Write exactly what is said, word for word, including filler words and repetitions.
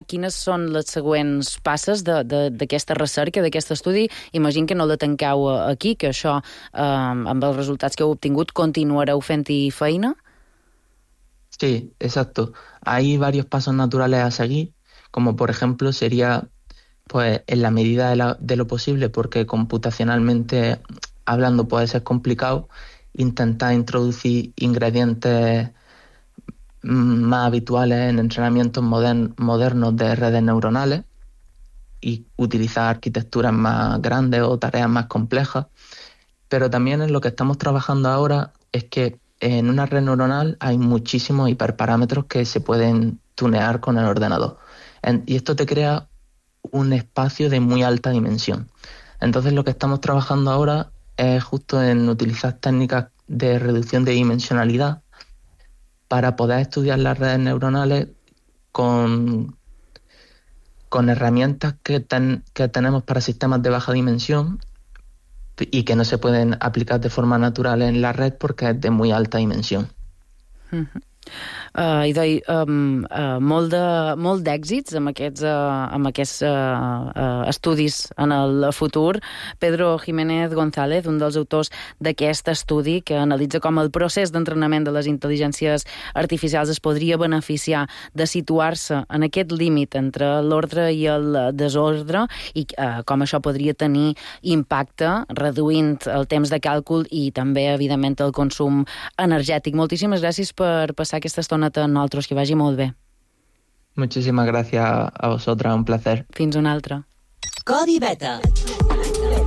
quines són les següents passes d'aquesta recerca, d'aquest estudi. Imagino que no la tanqueu aquí, que això, eh, amb els resultats que heu obtingut, continuareu fent-hi feina? Sí, exacto. Hay varios pasos naturales a seguir, como por ejemplo sería, pues en la medida de, la- de lo posible, porque computacionalmente hablando puede ser complicado, intentar introducir ingredientes mm, más habituales en entrenamientos modern- modernos de redes neuronales y utilizar arquitecturas más grandes o tareas más complejas. Pero también en lo que estamos trabajando ahora es que en una red neuronal hay muchísimos hiperparámetros que se pueden tunear con el ordenador. En- y esto te crea un espacio de muy alta dimensión. Entonces lo que estamos trabajando ahora es justo en utilizar técnicas de reducción de dimensionalidad para poder estudiar las redes neuronales con, con herramientas que, ten- que tenemos para sistemas de baja dimensión y que no se pueden aplicar de forma natural en la red porque es de muy alta dimensión. Mhm. Uh, Idoi, um, uh, molt de- molt d'èxits amb aquests, uh, amb aquests uh, uh, estudis en el futur. Pedro Jiménez González, un dels autors d'aquest estudi que analitza com el procés d'entrenament de les intel·ligències artificials es podria beneficiar de situar-se en aquest límit entre l'ordre i el desordre i uh, com això podria tenir impacte reduint el temps de càlcul i també, evidentment, el consum energètic. Moltíssimes gràcies per passar aquesta estoneta amb nosaltres, que vagi molt bé. Muchísimas gracias a vosotras, un placer. Fins una altra. Codi Beta.